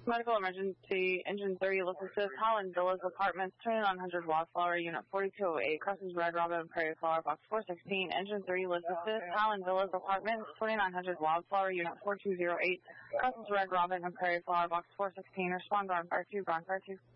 Medical emergency, engine 3, let's assist Holland Villas Apartments, 2900 Wildflower, Unit 4208, crosses Red Robin, Prairie Flower, Box 416. Engine 3, let's assist Holland Villas Apartments, 2900 Wildflower, Unit 4208, crosses Red Robin and Prairie Flower, Box 416. Respond, Ground Fire 2, Ground Fire 2.